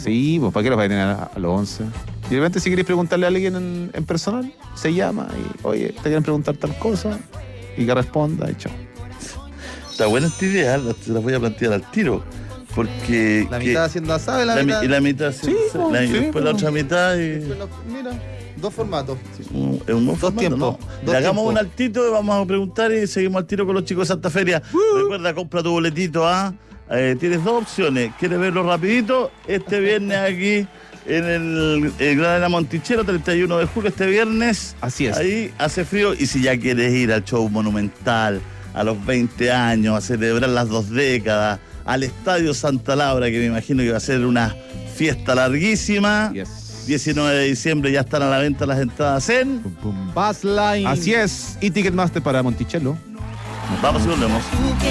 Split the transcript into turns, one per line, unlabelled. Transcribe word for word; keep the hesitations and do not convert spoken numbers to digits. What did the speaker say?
Sí, pues ¿para qué los va a tener a, a los once? Y de repente si queréis preguntarle a alguien en, en personal, se llama y, oye, te quieren preguntar tal cosa, y que responda y chao.
Está buena esta idea, la, la voy a plantear al tiro. Porque.
La
que,
mitad haciendo asado y la,
la,
mitad.
y la mitad sí,
Sí,
sí,
pues,
la, y
sí,
después
pues.
la otra mitad. Y,
Mira, dos formatos.
un, es un buen
Dos
formato,
tiempos,
¿no?
dos
Le hagamos
tiempos.
un altito y vamos a preguntar y seguimos al tiro con los chicos de Santa Feria. Uh. Recuerda, compra tu boletito, ¿ah? Eh, tienes dos opciones. ¿Quieres verlo rapidito? Este viernes aquí en el, el Gran Arena Monticello, treinta y uno de julio, este viernes.
Así es.
Ahí hace frío y si ya quieres ir al show monumental a los veinte años, a celebrar las dos décadas, al Estadio Santa Laura, que me imagino que va a ser una fiesta larguísima.
Yes.
diecinueve de diciembre ya están a la venta las entradas en...
Pum, pum.
Bassline.
Así es. Y Ticketmaster para Monticello.
Vamos y volvemos.